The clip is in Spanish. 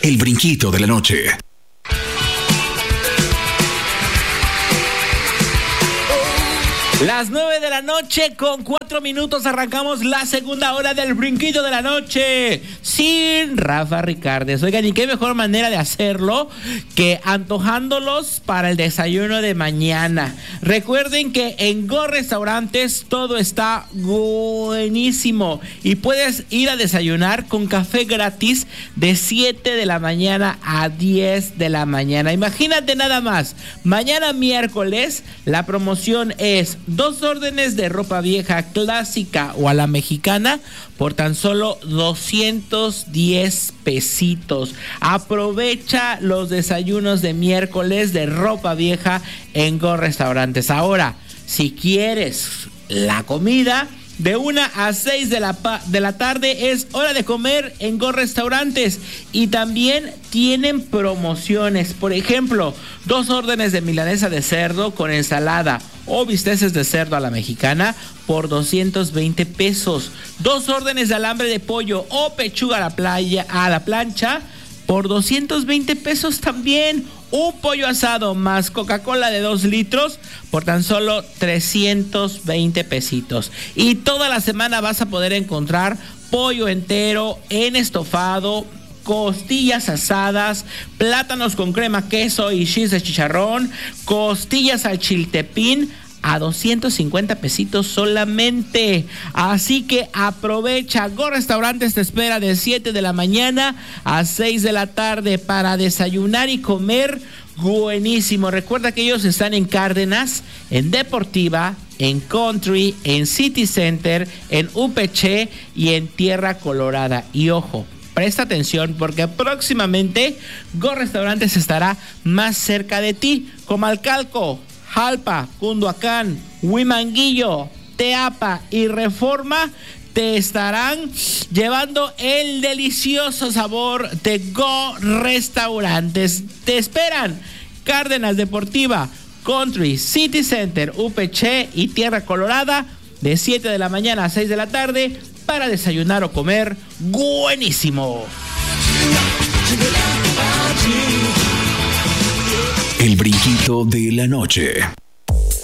El brinquito de la noche. Las 9 de la noche con 4 minutos arrancamos la segunda hora del brinquito de la noche sin Rafa Ricardes. Oigan, y qué mejor manera de hacerlo que antojándolos para el desayuno de mañana. Recuerden que en Go Restaurantes todo está buenísimo y puedes ir a desayunar con café gratis de 7 de la mañana a 10 de la mañana. Imagínate nada más, mañana miércoles la promoción es 2 órdenes de ropa vieja clásica o a la mexicana por tan solo 210 pesitos. Aprovecha los desayunos de miércoles de ropa vieja en Go Restaurantes. Ahora, si quieres la comida, de 1 a 6 de la tarde es hora de comer en Go Restaurantes. Y también tienen promociones. Por ejemplo, 2 órdenes de milanesa de cerdo con ensalada o bisteces de cerdo a la mexicana por 220 pesos. 2 órdenes de alambre de pollo o pechuga a la plancha por 220 pesos también. Un pollo asado más Coca-Cola de 2 litros por tan solo 320 pesitos. Y toda la semana vas a poder encontrar pollo entero en estofado, costillas asadas, plátanos con crema, queso y cheese de chicharrón, costillas al chiltepín a 250 pesitos solamente. Así que aprovecha. Go Restaurantes te espera de 7 de la mañana a 6 de la tarde para desayunar y comer buenísimo. Recuerda que ellos están en Cárdenas, en Deportiva, en Country, en City Center, en UPC y en Tierra Colorada. Y ojo, presta atención porque próximamente Go Restaurantes estará más cerca de ti, como Alcalco, Jalpa, Cunduacán, Huimanguillo, Teapa y Reforma. Te estarán llevando el delicioso sabor de Go Restaurantes. Te esperan Cárdenas, Deportiva, Country, City Center, UPC y Tierra Colorada de 7 de la mañana a 6 de la tarde para desayunar o comer buenísimo. El brinquito de la noche.